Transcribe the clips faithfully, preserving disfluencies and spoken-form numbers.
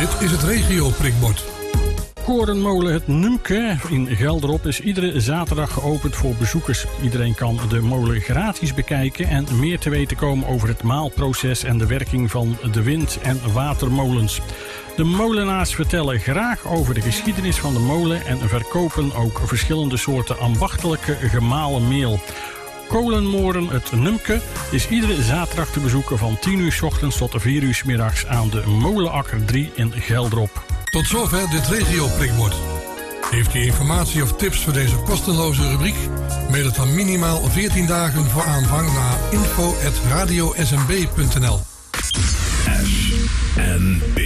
Dit is het regio-prikbord. Korenmolen Het Numke in Gelderop is iedere zaterdag geopend voor bezoekers. Iedereen kan de molen gratis bekijken en meer te weten komen over het maalproces en de werking van de wind- en watermolens. De molenaars vertellen graag over de geschiedenis van de molen en verkopen ook verschillende soorten ambachtelijke gemalen meel. Kolenmolen Het Numke is iedere zaterdag te bezoeken van tien uur 's ochtends tot vier uur 's middags aan de Molenakker drie in Gelderop. Tot zover dit regio-prikbord. Heeft u informatie of tips voor deze kostenloze rubriek? Mail het dan minimaal veertien dagen voor aanvang naar info at radio s n b punt n l. S N B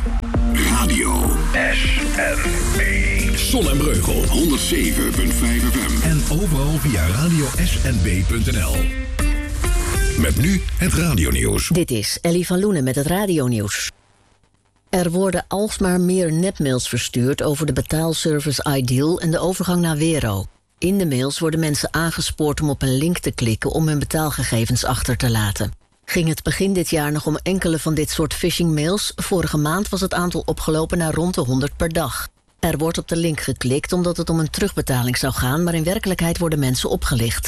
Radio S N B Zon en Breugel honderdzeven komma vijf F M en overal via radio s n b punt n l. Met nu het radionieuws. Dit is Ellie van Loenen met het radionieuws. Er worden alsmaar meer nepmails verstuurd over de betaalservice Ideal en de overgang naar Wero. In de mails worden mensen aangespoord om op een link te klikken om hun betaalgegevens achter te laten. Ging het begin dit jaar nog om enkele van dit soort phishing-mails? Vorige maand was het aantal opgelopen naar rond de honderd per dag. Er wordt op de link geklikt omdat het om een terugbetaling zou gaan, maar in werkelijkheid worden mensen opgelicht.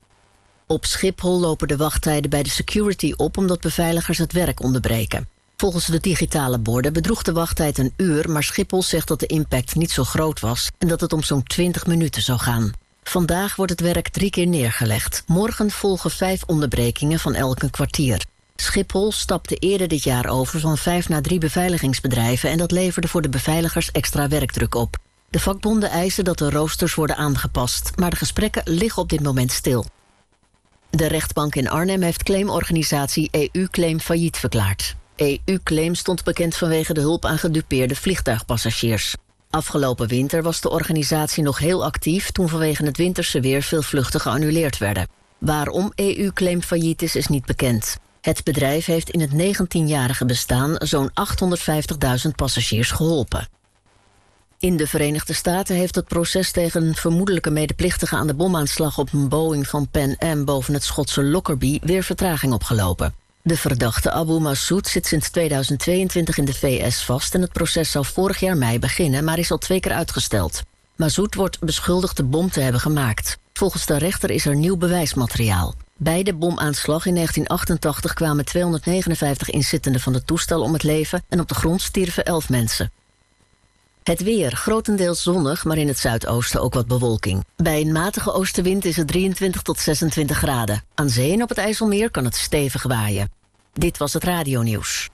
Op Schiphol lopen de wachttijden bij de security op omdat beveiligers het werk onderbreken. Volgens de digitale borden bedroeg de wachttijd een uur, maar Schiphol zegt dat de impact niet zo groot was en dat het om zo'n twintig minuten zou gaan. Vandaag wordt het werk drie keer neergelegd. Morgen volgen vijf onderbrekingen van elk een kwartier. Schiphol stapte eerder dit jaar over van vijf naar drie beveiligingsbedrijven en dat leverde voor de beveiligers extra werkdruk op. De vakbonden eisen dat de roosters worden aangepast, maar de gesprekken liggen op dit moment stil. De rechtbank in Arnhem heeft claimorganisatie E U Claim failliet verklaard. E U Claim stond bekend vanwege de hulp aan gedupeerde vliegtuigpassagiers. Afgelopen winter was de organisatie nog heel actief toen vanwege het winterse weer veel vluchten geannuleerd werden. Waarom E U Claim failliet is, is niet bekend. Het bedrijf heeft in het negentienjarige bestaan zo'n achthonderdvijftigduizend passagiers geholpen. In de Verenigde Staten heeft het proces tegen een vermoedelijke medeplichtige aan de bomaanslag op een Boeing van Pan Am boven het Schotse Lockerbie weer vertraging opgelopen. De verdachte Abu Massoud zit sinds tweeduizend tweeëntwintig in de V S vast en het proces zou vorig jaar mei beginnen, maar is al twee keer uitgesteld. Massoud wordt beschuldigd de bom te hebben gemaakt. Volgens de rechter is er nieuw bewijsmateriaal. Bij de bomaanslag in negentien achtentachtig kwamen tweehonderdnegenenvijftig inzittenden van het toestel om het leven en op de grond stierven elf mensen. Het weer, grotendeels zonnig, maar in het zuidoosten ook wat bewolking. Bij een matige oostenwind is het drieëntwintig tot zesentwintig graden. Aan zee en op het IJsselmeer kan het stevig waaien. Dit was het radionieuws.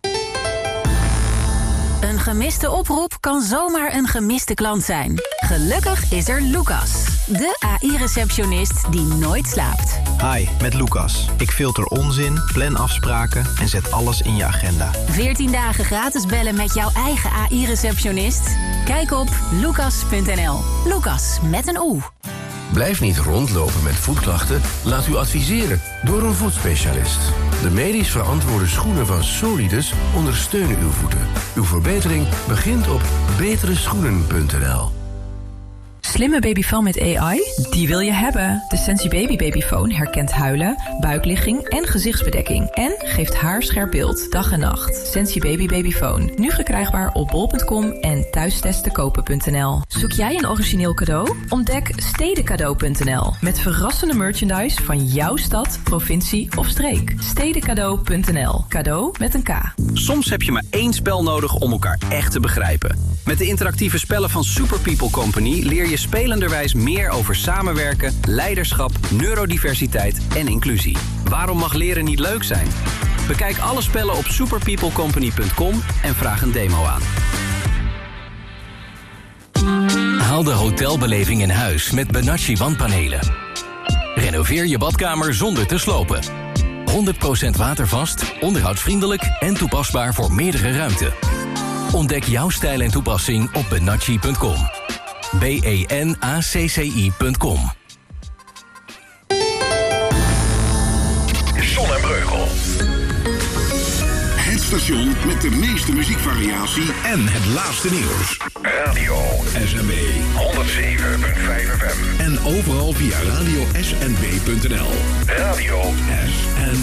Een gemiste oproep kan zomaar een gemiste klant zijn. Gelukkig is er Lucas, de A I-receptionist die nooit slaapt. Hi, met Lucas. Ik filter onzin, plan afspraken en zet alles in je agenda. veertien dagen gratis bellen met jouw eigen A I-receptionist? Kijk op lucas punt n l. Lucas met een O. Blijf niet rondlopen met voetklachten. Laat u adviseren door een voetspecialist. De medisch verantwoorde schoenen van Solidus ondersteunen uw voeten. Uw verbetering begint op betere schoenen punt n l. Slimme babyfoon met A I? Die wil je hebben. De Sensi Baby Babyfoon herkent huilen, buikligging en gezichtsbedekking. En geeft haarscherp beeld, dag en nacht. Sensi Baby Babyfoon. Nu verkrijgbaar op bol punt com en thuistestenkopen punt n l. Zoek jij een origineel cadeau? Ontdek stedencadeau punt n l. Met verrassende merchandise van jouw stad, provincie of streek. stedencadeau punt n l. Cadeau met een K. Soms heb je maar één spel nodig om elkaar echt te begrijpen. Met de interactieve spellen van Super People Company leer je spelenderwijs meer over samenwerken, leiderschap, neurodiversiteit en inclusie. Waarom mag leren niet leuk zijn? Bekijk alle spellen op super people company punt com en vraag een demo aan. Haal de hotelbeleving in huis met Benacci wandpanelen. Renoveer je badkamer zonder te slopen. honderd procent watervast, onderhoudsvriendelijk en toepasbaar voor meerdere ruimten. Ontdek jouw stijl en toepassing op benacci punt com. B E N A C C I punt com. Zon en Breugel. Het station met de meeste muziekvariatie en het laatste nieuws. Radio S N B honderdzeven komma vijf F M. En overal via radio s n b punt n l. Radio S N B.